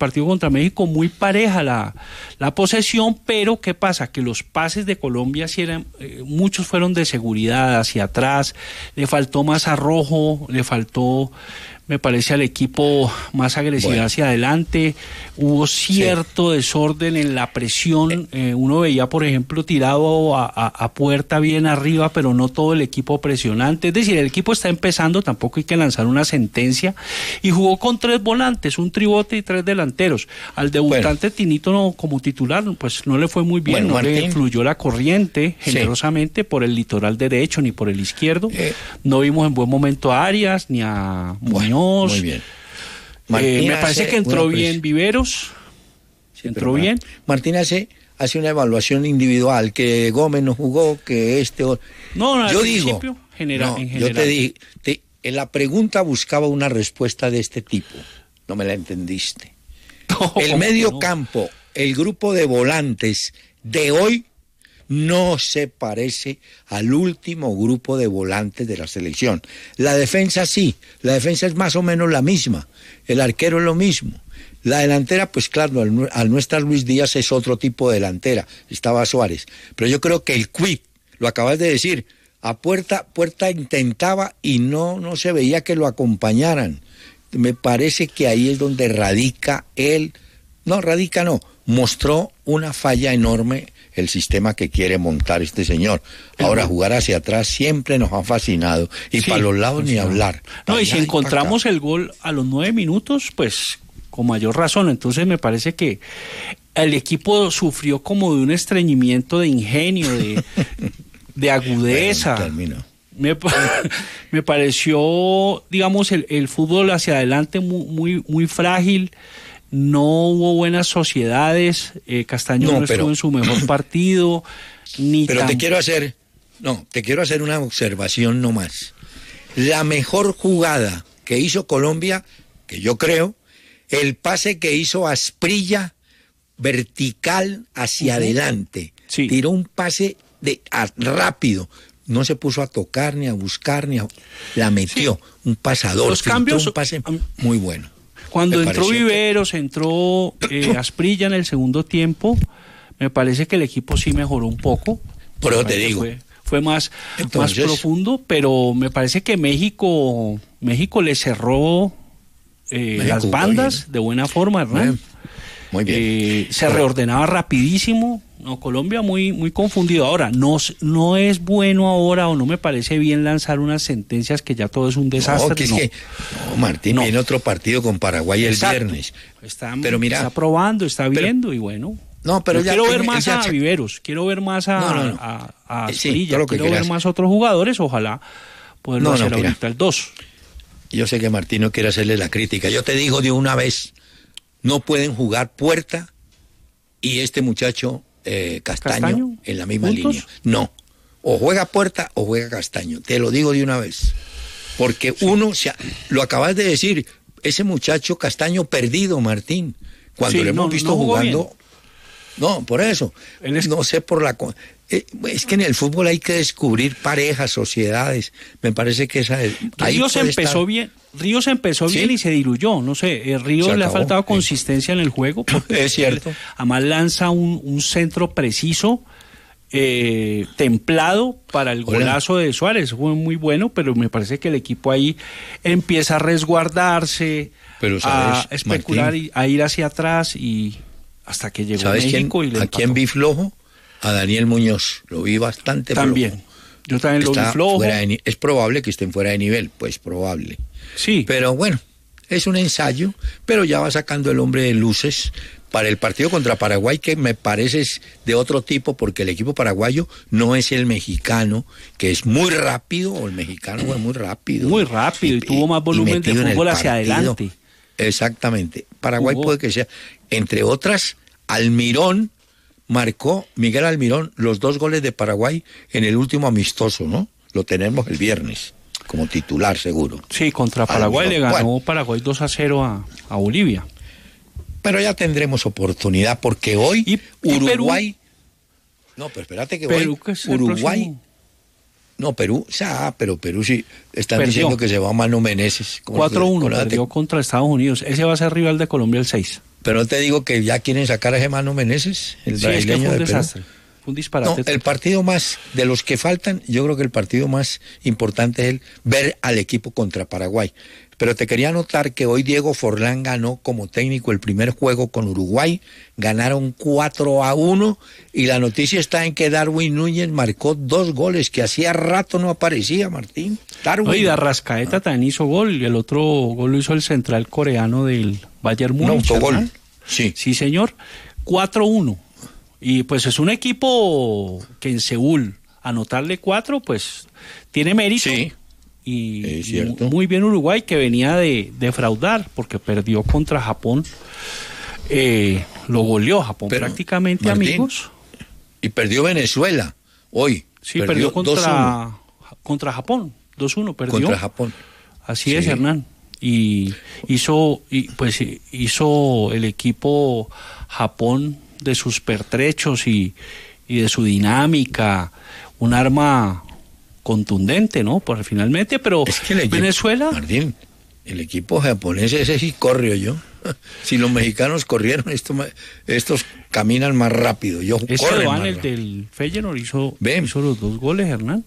partido contra México muy pareja la posesión, pero ¿qué pasa? Que los pases de Colombia sí eran, muchos fueron de seguridad hacia atrás, le faltó más arrojo, le faltó, me parece, al equipo más agresividad hacia adelante, hubo cierto desorden en la presión, uno veía, por ejemplo, tirado a puerta bien arriba, pero no todo el equipo presionante, es decir, el equipo está empezando, tampoco hay que lanzar una sentencia, y jugó con 3 volantes, un tribote y 3 delanteros, al debutante Tinito no, como titular, pues no le fue muy bien, no le fluyó la corriente generosamente por el litoral derecho ni por el izquierdo, no vimos en buen momento a Arias ni a Muñoz. Muy bien. Me parece que entró bien Viveros. Entró bien. Martín hace una evaluación individual, que Gómez no jugó, que No, yo digo, en general. Yo te dije, en la pregunta buscaba una respuesta de este tipo. No me la entendiste. El medio campo, el grupo de volantes de hoy no se parece al último grupo de volantes de la selección. La defensa sí, la defensa es más o menos la misma, el arquero es lo mismo. La delantera, pues claro, al no estar Luis Díaz es otro tipo de delantera, estaba Suárez. Pero yo creo que el quid, lo acabas de decir, a Puerta intentaba y no se veía que lo acompañaran. Me parece que ahí es donde mostró una falla enorme el sistema que quiere montar este señor. Ahora, jugar hacia atrás siempre nos ha fascinado, y para los lados ni hablar. No, y si encontramos el gol a los 9 minutos, pues con mayor razón. Entonces me parece que el equipo sufrió como de un estreñimiento de ingenio, de agudeza. Bueno, me pareció, digamos, el fútbol hacia adelante muy frágil. No hubo buenas sociedades, Castaño no estuvo en su mejor partido, Pero te quiero hacer una observación nomás. La mejor jugada que hizo Colombia, que yo creo, el pase que hizo Asprilla vertical hacia adelante. Sí. Tiró un pase rápido. No se puso a tocar, ni a buscar, la metió. Sí. Un pasador. Los cambios, un pase muy bueno. Cuando entró Viveros, entró Asprilla en el segundo tiempo, me parece que el equipo sí mejoró un poco. Pero te digo. Fue más profundo, pero me parece que México le cerró las bandas de buena forma, Hernán. Muy bien. Se reordenaba rapidísimo. No, Colombia muy confundido. Ahora, no es bueno ahora, o no me parece bien lanzar unas sentencias que ya todo es un desastre. Martín, viene otro partido con Paraguay el viernes. Pero mira, está probando, está viendo, y bueno. No, pero quiero ver más a Viveros, quiero ver más a Asprilla, quiero ver más a otros jugadores, ojalá poderlo hacer ahorita el 2. Yo sé que Martín no quiere hacerle la crítica. Yo te digo de una vez, no pueden jugar Puerta y este muchacho Castaño en la misma línea. No, o juega Puerta o juega Castaño, te lo digo de una vez, porque lo acabas de decir, ese muchacho Castaño perdido, Martín, cuando lo hemos visto jugando, por eso, no sé por la... Es que en el fútbol hay que descubrir parejas, sociedades, me parece que Ríos empezó bien y se diluyó, no sé, Ríos le ha faltado consistencia en el juego, porque es cierto. Además lanza un centro preciso, templado para el golazo de Suárez, fue muy bueno, pero me parece que el equipo ahí empieza a resguardarse, a especular, Martín, a ir hacia atrás, y hasta que llegó México y le empató. ¿A quién vi flojo? A Daniel Muñoz, lo vi bastante también flojo. Yo también lo vi flojo. Es probable que estén fuera de nivel, pues probable. Sí. Pero bueno, es un ensayo, pero ya va sacando el hombre de luces para el partido contra Paraguay, que me parece es de otro tipo, porque el equipo paraguayo no es el mexicano, que es muy rápido, o el mexicano fue muy rápido. Muy rápido, y tuvo más volumen de fútbol hacia adelante. Exactamente. Paraguay puede que sea, entre otras, Miguel Almirón, los 2 goles de Paraguay en el último amistoso, ¿no? Lo tenemos el viernes, como titular seguro. Sí, contra Paraguay le ganó Paraguay 2-0 a Bolivia. Pero ya tendremos oportunidad, porque hoy Uruguay... Perú. No, pero espérate que Perú, hoy Uruguay... No, Perú, pero Perú sí están diciendo que se va a Mano Meneses. 4-1 perdió contra Estados Unidos. Ese va a ser rival de Colombia el 6. Pero no te digo que ya quieren sacar a Germano Meneses, el Sí, es que brasileño fue un de Perú. desastre. Fue un disparate. No, el partido más, de los que faltan, yo creo que el partido más importante es el ver al equipo contra Paraguay. Pero te quería anotar que hoy Diego Forlán ganó como técnico el primer juego con Uruguay, ganaron 4-1 y la noticia está en que Darwin Núñez marcó 2 goles, que hacía rato no aparecía, Martín. Darwin. Oye, Arrascaeta también hizo gol, y el otro gol lo hizo el central coreano del Bayern Un Múnich. autogol. ¿Verdad? Sí. Sí, señor. 4-1. Y pues es un equipo que en Seúl anotarle 4, pues tiene mérito. Sí. Y Es cierto. muy bien Uruguay, que venía de defraudar porque perdió contra Japón. Lo goleó Japón. Pero, prácticamente, Martín, amigos. Y perdió Venezuela hoy. Sí, perdió contra Japón. 2-1 perdió. Contra Japón. Así es, Hernán. Y hizo el equipo Japón de sus pertrechos y de su dinámica un arma contundente, ¿no? Pues finalmente, pero es que Venezuela... Martín, el equipo japonés ese sí corrió yo. Si los mexicanos corrieron, estos caminan más rápido. Ese Doan, el del Feyenoord, hizo los 2 goles, Hernán.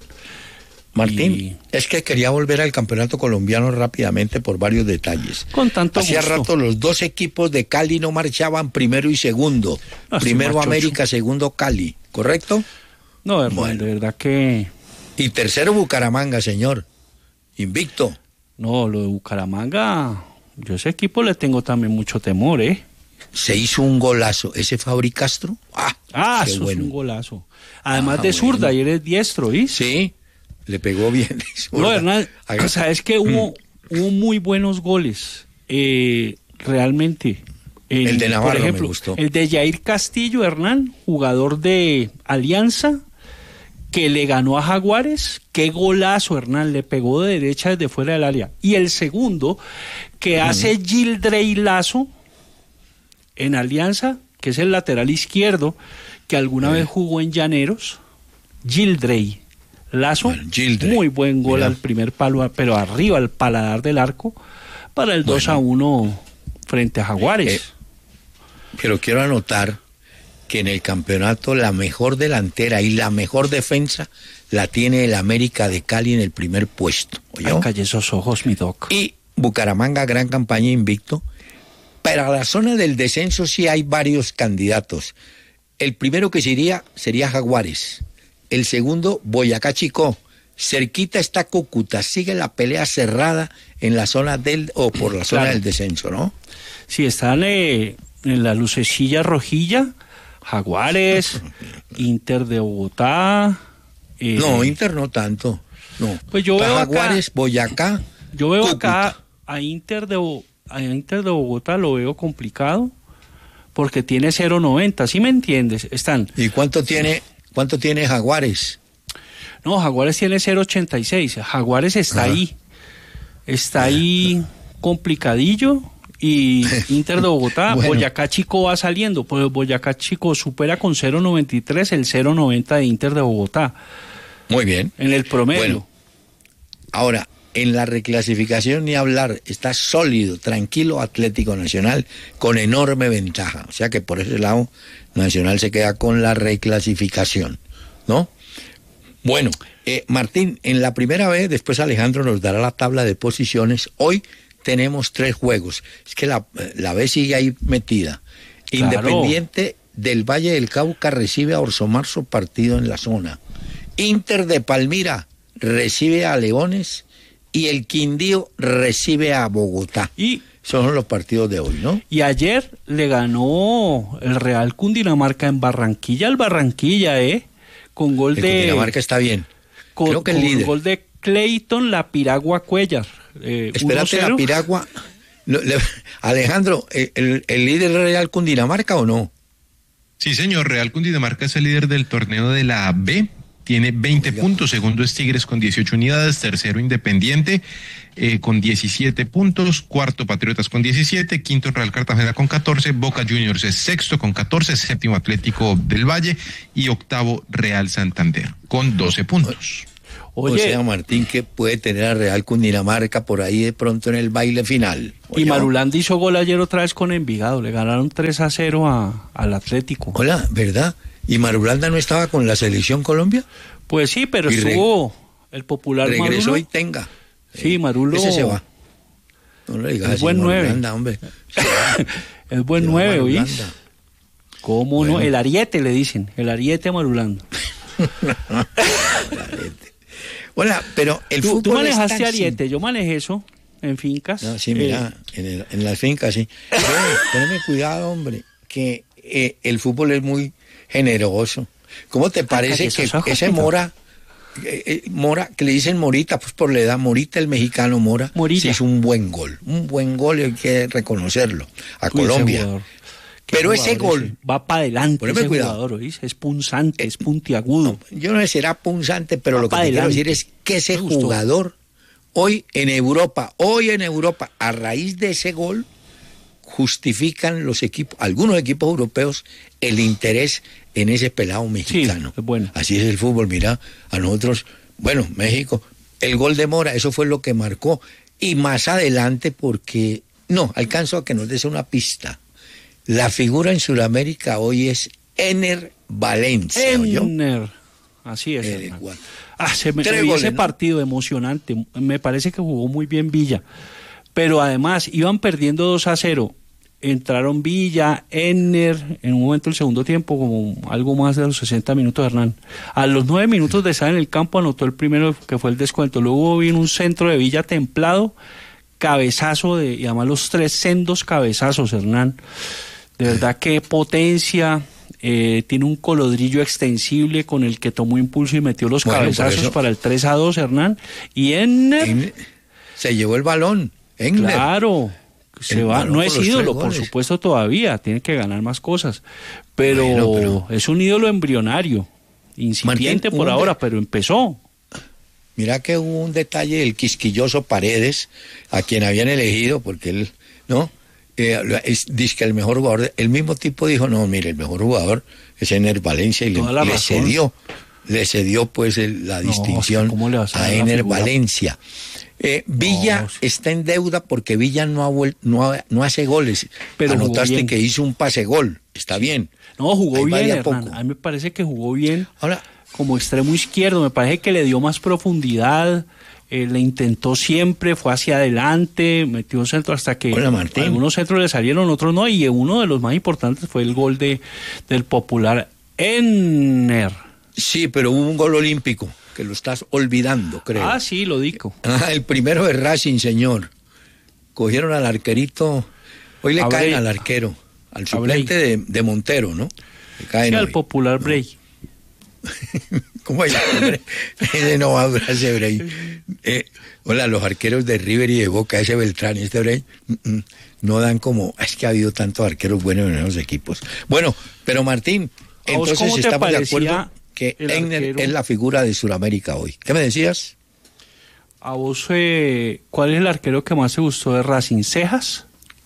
Martín, es que quería volver al campeonato colombiano rápidamente por varios detalles. Con tanto Hacía gusto. rato los 2 equipos de Cali no marchaban primero y segundo. Primero América, segundo Cali, ¿correcto? No, Hernán, de verdad que... Y tercero Bucaramanga, señor. Invicto. No, lo de Bucaramanga, yo a ese equipo le tengo también mucho temor, ¿eh? Se hizo un golazo. ¿Ese Fabri Castro? Eso bueno. Es un golazo. Además de zurda, y eres diestro, ¿y? Sí, le pegó bien de zurda. No, Hernán, o sea, es que hubo muy buenos goles. Realmente. El de Navarro, por ejemplo, me gustó. El de Jair Castillo, Hernán, jugador de Alianza, que le ganó a Jaguares. Qué golazo, Hernán, le pegó de derecha desde fuera del área. Y el segundo, que hace Gildrey Lazo en Alianza, que es el lateral izquierdo, que alguna vez jugó en Llaneros. Gildrey Lazo, muy buen gol al primer palo, pero arriba, al paladar del arco, para el 2-1 frente a Jaguares. Pero quiero anotar que en el campeonato la mejor delantera y la mejor defensa la tiene el América de Cali en el primer puesto. Ay, calle esos ojos, mi doc. Y Bucaramanga, gran campaña, invicto. Para la zona del descenso sí hay varios candidatos. El primero que sería Jaguares. El segundo, Boyacá Chicó. Cerquita está Cúcuta. Sigue la pelea cerrada en la zona por la zona del descenso, ¿no? Sí, están en la lucecilla rojilla. Jaguares, Inter de Bogotá. No, Inter no tanto. No. Pues yo veo Jaguares, Boyacá. Yo veo Cúcuta. acá a Inter de Bogotá, lo veo complicado porque tiene 0.90, ¿sí me entiendes? Están. ¿Y cuánto tiene Jaguares? No, Jaguares tiene 0.86. Jaguares está ahí. Está ahí complicadillo. Y Inter de Bogotá, bueno. Boyacá Chico va saliendo, pues Boyacá Chico supera con 0.93 el 0.90 de Inter de Bogotá. Muy bien. En el promedio. Bueno, ahora, en la reclasificación ni hablar, está sólido, tranquilo Atlético Nacional, con enorme ventaja. O sea que por ese lado, Nacional se queda con la reclasificación, ¿no? Bueno, Martín, en la primera vez, después Alejandro nos dará la tabla de posiciones. Hoy tenemos 3 juegos. Es que la B sigue ahí metida. Claro. Independiente del Valle del Cauca recibe a Orso Marzo, partido en la zona. Inter de Palmira recibe a Leones y el Quindío recibe a Bogotá. Y son los partidos de hoy, ¿no? Y ayer le ganó el Real Cundinamarca en Barranquilla, con gol de... Cundinamarca está bien. Creo que el líder. Gol de Clayton La Piragua Cuellar. Espérate, La Piragua. Alejandro, ¿el líder Real Cundinamarca o no? Sí, señor, Real Cundinamarca es el líder del torneo de la B. Tiene 20 puntos, segundo es Tigres con 18 unidades, tercero Independiente con 17 puntos, cuarto Patriotas con 17, quinto Real Cartagena con 14, Boca Juniors es sexto con 14, séptimo Atlético del Valle y octavo Real Santander con 12 puntos. Oye, o sea, Martín, que puede tener a Real Cundinamarca por ahí de pronto en el baile final. Y Marulanda hizo gol ayer otra vez con Envigado, le ganaron 3-0 al Atlético. Hola, ¿verdad? ¿Y Marulanda no estaba con la selección Colombia? Pues sí, pero estuvo el popular regresó Marulo. Y tenga. Sí, Marulo. Ese se va. No le digas es así, buen 9. Marulanda, hombre. Es buen 9, ¿oís? ¿Cómo bueno. No? El Ariete le dicen, el Ariete Marulanda. Hola, pero el fútbol tú manejaste Ariete, yo manejé eso en fincas. No, sí, mira, en las fincas, sí. Teneme cuidado, hombre, que el fútbol es muy generoso. ¿Cómo te parece que ese Mora, que le dicen Morita, pues por la edad, Morita el mexicano Mora, sí hizo un buen gol y hay que reconocerlo, a Colombia. Pero ese gol va para adelante, ese jugador, ¿oís? Es punzante, es puntiagudo. No, yo no sé si será punzante, pero lo que te quiero decir es que ese jugador hoy en Europa, a raíz de ese gol, justifican los equipos, algunos equipos europeos, el interés en ese pelado mexicano. Sí, es bueno. Así es el fútbol, mira, a nosotros, bueno, México, el gol de Mora, eso fue lo que marcó. Y más adelante, porque, no, alcanzo a que nos des una pista. La figura en Sudamérica hoy es Ener Valencia. Ener, así es. Se me dio ese partido emocionante. Me parece que jugó muy bien Villa. Pero además iban perdiendo 2-0. Entraron Villa, Ener, en un momento del segundo tiempo, como algo más de los 60 minutos, Hernán. A los 9 minutos de estar en el campo anotó el primero, que fue el descuento. Luego vino un centro de Villa templado, cabezazo y además los 3 sendos cabezazos, Hernán. De verdad que potencia, tiene un colodrillo extensible con el que tomó impulso y metió los cabezazos para el 3-2, Hernán. Y Ener se llevó el balón. Ener. Claro, se va. No es ídolo, por supuesto, todavía. Tiene que ganar más cosas. Pero es un ídolo embrionario, incipiente Martín, por ahora, pero empezó. Mira que hubo un detalle del quisquilloso Paredes, a quien habían elegido, porque él, ¿no? Dice que el mejor jugador, el mismo tipo dijo, no, mire, el mejor jugador es Ener Valencia, y le cedió pues la distinción a Ener Valencia. Villa está en deuda porque Villa no hace goles, pero anotaste que hizo un pase gol, está bien. No, jugó bien, Hernán. A mí me parece que jugó bien. Ahora, como extremo izquierdo, me parece que le dio más profundidad. Le intentó siempre, fue hacia adelante, metió un centro hasta que algunos centros le salieron, otros no, y uno de los más importantes fue el gol del popular Ener. Sí, pero hubo un gol olímpico, que lo estás olvidando, creo. Ah, sí, lo digo. El primero de Racing, señor. Cogieron al arquerito, hoy le caen al arquero, al suplente de Montero, ¿no? Le caen al popular Bray. ¿Cómo es? Ese no va a durar ese Bray. Hola, los arqueros de River y de Boca, ese Beltrán y este Bray, no dan como... Es que ha habido tantos arqueros buenos en esos equipos. Bueno, pero Martín, entonces estamos de acuerdo que Ener es la figura de Sudamérica hoy. ¿Qué me decías? ¿A vos cuál es el arquero que más te gustó de Racing? ¿Cejas?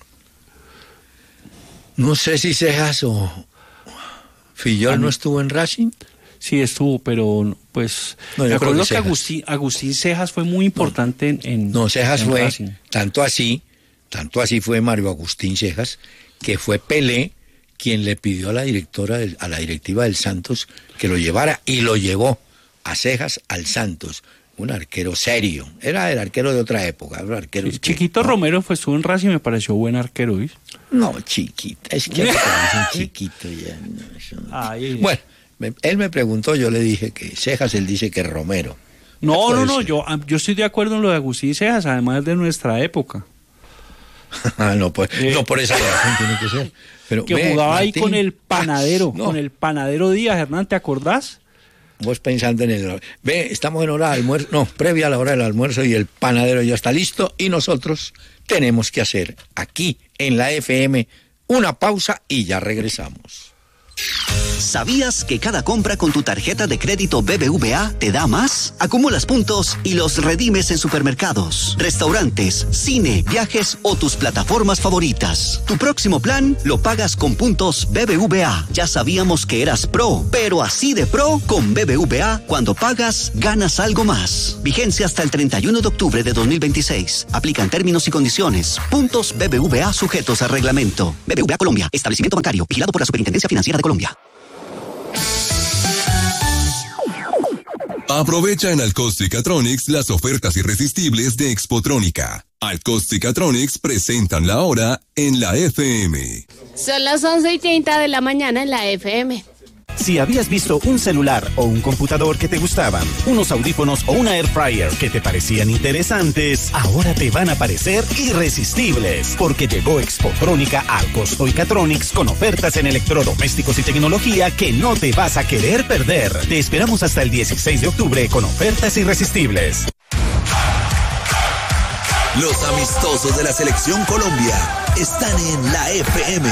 No sé si Cejas o... ¿Fillol no estuvo en Racing? Sí, estuvo, pero pues... No, me acuerdo que Agustín Cejas fue muy importante en Cejas fue, Racing. Tanto así fue Mario Agustín Cejas, que fue Pelé quien le pidió a la directiva del Santos que lo llevara, y lo llevó a Cejas al Santos. Un arquero serio, era el arquero de otra época. Chiquito Romero estuvo en Racing y me pareció buen arquero, ¿viste? No, chiquito, es que dicen chiquito ya. Bueno, él me preguntó, yo le dije que Cejas, él dice que Romero. No, yo estoy de acuerdo en lo de Agustín Cejas, además de nuestra época. No por esa razón tiene que ser. Pero, jugaba Martín, ahí con el panadero, con el panadero Díaz, Hernán, ¿te acordás? Vos pensando en el... estamos en hora de almuerzo, previa a la hora del almuerzo, y el panadero ya está listo, y nosotros tenemos que hacer aquí en la FM una pausa y ya regresamos. ¿Sabías que cada compra con tu tarjeta de crédito BBVA te da más? Acumulas puntos y los redimes en supermercados, restaurantes, cine, viajes o tus plataformas favoritas. Tu próximo plan lo pagas con puntos BBVA. Ya sabíamos que eras pro, pero así de pro con BBVA, cuando pagas, ganas algo más. Vigencia hasta el 31 de octubre de 2026. Aplican términos y condiciones. Puntos BBVA sujetos a reglamento. BBVA Colombia, establecimiento bancario, vigilado por la Superintendencia Financiera de Colombia. Aprovecha en Alcosticatronics las ofertas irresistibles de Expotrónica. Alcosticatronics presentan la hora en la FM. Son las 11:30 de la mañana en la FM. Si habías visto un celular o un computador que te gustaban, unos audífonos o una air fryer que te parecían interesantes, ahora te van a parecer irresistibles, porque llegó Expotrónica a Alcosticatronics con ofertas en electrodomésticos y tecnología que no te vas a querer perder. Te esperamos hasta el 16 de octubre con ofertas irresistibles. Los amistosos de la Selección Colombia están en la FM.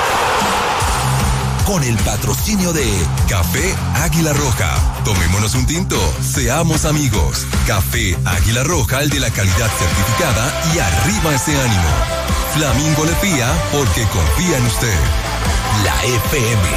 Con el patrocinio de Café Águila Roja. Tomémonos un tinto, seamos amigos. Café Águila Roja, el de la calidad certificada, y arriba ese ánimo. Flamingo le fía porque confía en usted. La FM.